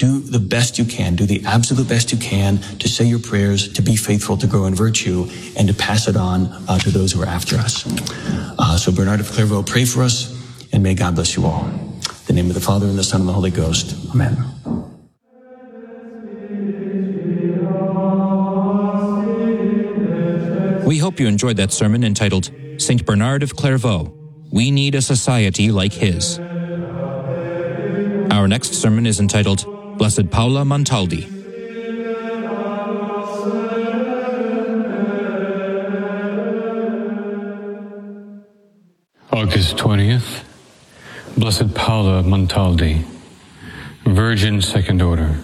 do the best you can, do the absolute best you can to say your prayers, to be faithful, to grow in virtue, and to pass it on to those who are after us. So Bernard of Clairvaux, pray for us, and may God bless you all. In the name of the Father, and the Son, and the Holy Ghost. Amen. We hope you enjoyed that sermon entitled, St. Bernard of Clairvaux, We Need a Society Like His. Our next sermon is entitled, Blessed Paula Montaldi. August 20th, Blessed Paula Montaldi, Virgin Second Order.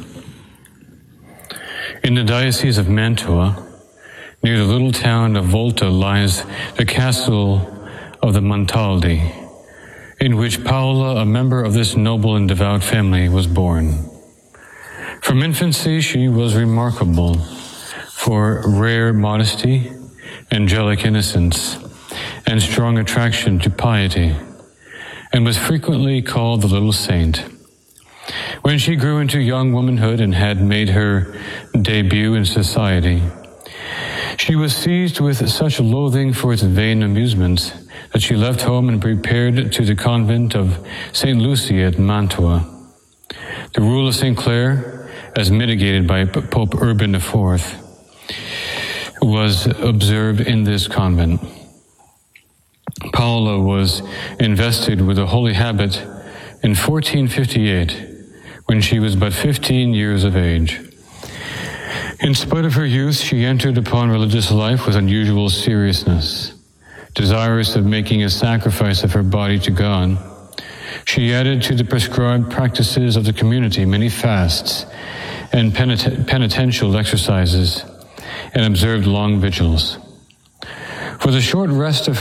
In the Diocese of Mantua, near the little town of Volta, lies the castle of the Montaldi, in which Paula, a member of this noble and devout family, was born. From infancy, she was remarkable for rare modesty, angelic innocence, and strong attraction to piety, and was frequently called the Little Saint. When she grew into young womanhood and had made her debut in society, she was seized with such loathing for its vain amusements that she left home and prepared to the convent of St. Lucy at Mantua. The rule of St. Clare, as mitigated by Pope Urban IV, was observed in this convent. Paula was invested with the holy habit in 1458, when she was but 15 years of age. In spite of her youth, she entered upon religious life with unusual seriousness. Desirous of making a sacrifice of her body to God, she added to the prescribed practices of the community many fasts and penitential exercises, and observed long vigils. For the short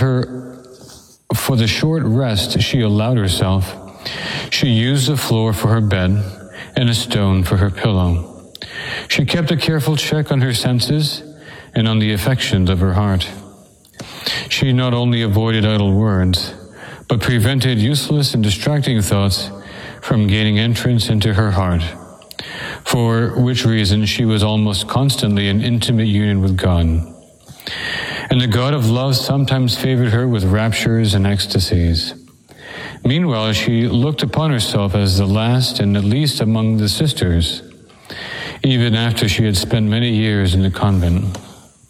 rest she allowed herself, she used the floor for her bed and a stone for her pillow. She kept a careful check on her senses and on the affections of her heart. She not only avoided idle words, but prevented useless and distracting thoughts from gaining entrance into her heart, for which reason she was almost constantly in intimate union with God. And the God of love sometimes favored her with raptures and ecstasies. Meanwhile, she looked upon herself as the last and the least among the sisters, even after she had spent many years in the convent.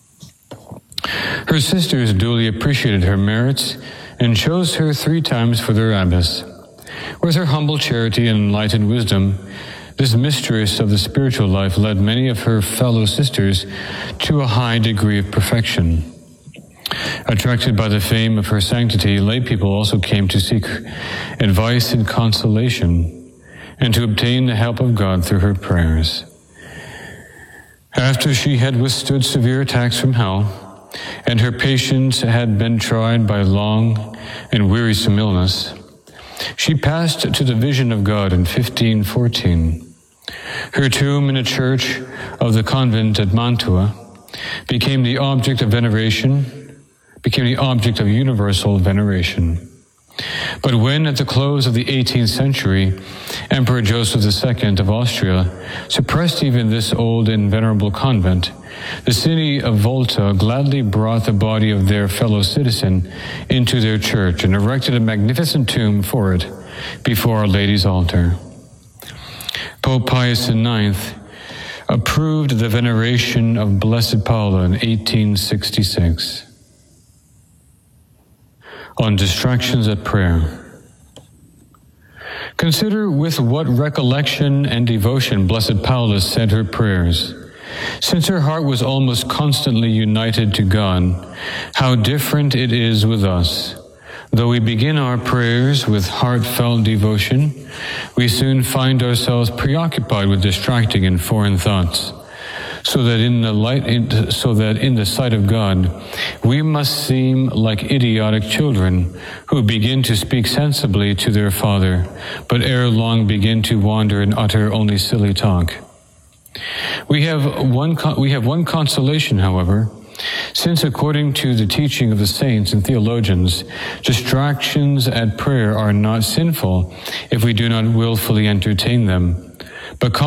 Her sisters duly appreciated her merits and chose her 3 times for their abbess. With her humble charity and enlightened wisdom, this mistress of the spiritual life led many of her fellow sisters to a high degree of perfection. Attracted by the fame of her sanctity, lay people also came to seek advice and consolation, and to obtain the help of God through her prayers. After she had withstood severe attacks from hell, and her patience had been tried by long and wearisome illness, she passed to the vision of God in 1514. Her tomb in a church of the convent at Mantua became the object of universal veneration. But when, at the close of the 18th century, Emperor Joseph II of Austria suppressed even this old and venerable convent, the city of Volta gladly brought the body of their fellow citizen into their church and erected a magnificent tomb for it before Our Lady's altar. Pope Pius IX approved the veneration of Blessed Paula in 1866. On distractions at prayer. Consider with what recollection and devotion Blessed Paula said her prayers. Since her heart was almost constantly united to God, how different it is with us. Though we begin our prayers with heartfelt devotion, we soon find ourselves preoccupied with distracting and foreign thoughts. So that in the sight of God, we must seem like idiotic children who begin to speak sensibly to their father, but ere long begin to wander and utter only silly talk. We have one consolation, however, since according to the teaching of the saints and theologians, distractions at prayer are not sinful if we do not willfully entertain them, but